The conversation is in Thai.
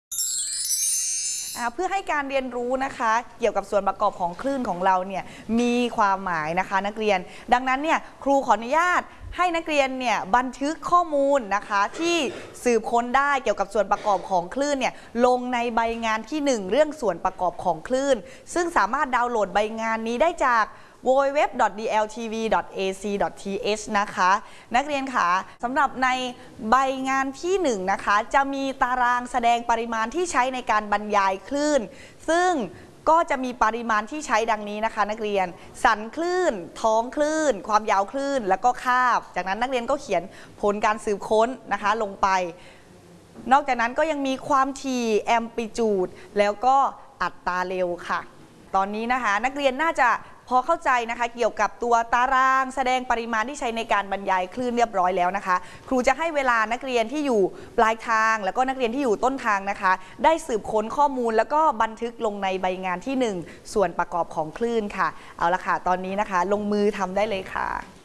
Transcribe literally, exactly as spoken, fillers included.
เพื่อให้การเรียนรู้นะคะเกี่ยวกับส่วนประกอบของคลื่นของเราเนี่ยมีความหมายนะคะนักเรียนดังนั้นเนี่ยครูขออนุญาตให้นักเรียนเนี่ยบันทึกข้อมูลนะคะที่สืบค้นได้เกี่ยวกับส่วนประกอบของคลื่นเนี่ยลงในใบงานที่หนึ่งเรื่องส่วนประกอบของคลื่นซึ่งสามารถดาวน์โหลดใบงานนี้ได้จาก ดับเบิลยู ดับเบิลยู ดับเบิลยู ดอท ดี แอล ที วี ดอท เอ ซี ดอท ที เอช นะคะนักเรียนค่ะสำหรับในใบงานที่หนึ่งนะคะจะมีตารางแสดงปริมาณที่ใช้ในการบรรยายคลื่นซึ่งก็จะมีปริมาณที่ใช้ดังนี้นะคะนักเรียนสันคลื่นท้องคลื่นความยาวคลื่นแล้วก็คาบจากนั้นนักเรียนก็เขียนผลการสืบค้นนะคะลงไปนอกจากนั้นก็ยังมีความถี่แอมพลิจูดแล้วก็อัตราเร็วค่ะตอนนี้นะคะนักเรียนน่าจะพอเข้าใจนะคะเกี่ยวกับตัวตารางแสดงปริมาณที่ใช้ในการบรรยายคลื่นเรียบร้อยแล้วนะคะครูจะให้เวลานักเรียนที่อยู่ปลายทางแล้วก็นักเรียนที่อยู่ต้นทางนะคะได้สืบค้นข้อมูลแล้วก็บันทึกลงในใบงานที่หนึ่งส่วนประกอบของคลื่นค่ะเอาละค่ะตอนนี้นะคะลงมือทำได้เลยค่ะ